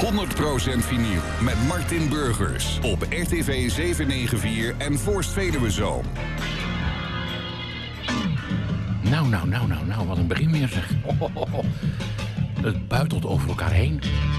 100% vinyl met Martin Burgers op RTV 794 en Voorst Veluwezoom. Nou, wat een begin meer zeg. Het buitelt over elkaar heen.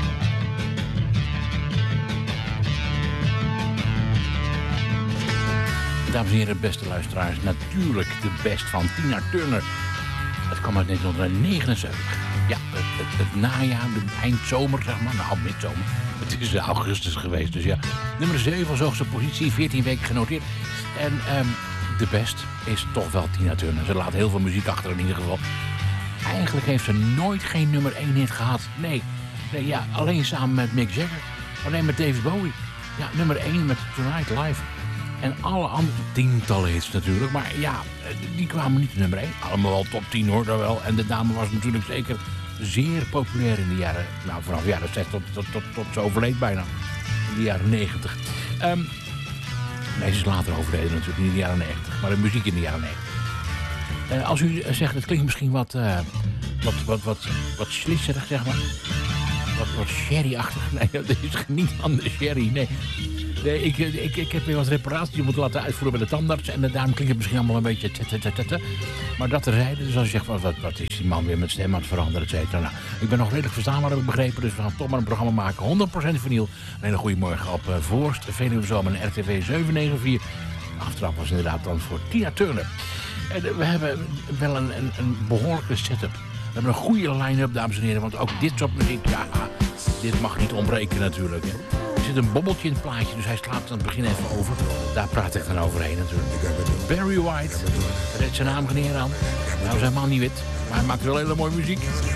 Dames en heren, beste luisteraars, natuurlijk de best van Tina Turner. Het kwam uit 1979. Ja, het najaar, de eindzomer, zeg maar. Nou, midzomer. Het is augustus geweest, dus ja. Nummer 7 als hoogste positie, 14 weken genoteerd. En de best is toch wel Tina Turner. Ze laat heel veel muziek achter in ieder geval. Eigenlijk heeft ze nooit geen nummer 1 hit gehad. Nee, ja, alleen samen met Mick Jagger. Alleen met David Bowie. Ja, nummer 1 met Tonight Live. En alle andere tientallen hits natuurlijk. Maar ja, die kwamen niet nummer 1. Allemaal wel top 10 hoor, daar wel. En de dame was natuurlijk zeker zeer populair in de jaren... Nou, vanaf de jaren 60 tot ze overleed bijna. In de jaren 90. Nee, ze is later overleden natuurlijk, niet in de jaren 90. Maar de muziek in de jaren 90. Als u zegt, het klinkt misschien wat slisserig, zeg maar. Wat sherry-achtig. Nee, dat is niet aan de sherry, nee. Nee, ik heb weer wat reparaties moeten laten uitvoeren bij de tandarts. En daarom klinkt het misschien allemaal een beetje... Maar dat terzijde, dus als je zegt, wat is die man weer met stem aan het veranderen, et cetera. Nou, ik ben nog redelijk verstaanbaar, heb ik begrepen. Dus we gaan toch maar een programma maken. 100% vinyl. Een hele goede morgen op Voorst, Veluwezoom en RTV 794. De aftrap was inderdaad dan voor Tina Turner. En we hebben wel een behoorlijke setup. We hebben een goede line-up, dames en heren. Want ook dit soort muziek, ja, dit mag niet ontbreken natuurlijk. Hè. Er zit een bobbeltje in het plaatje, dus hij slaat aan het begin even over. Daar praat ik dan overheen natuurlijk. Barry White, redt zijn naam geen eer aan. Nou, zijn man niet wit, maar hij maakt wel hele mooie muziek.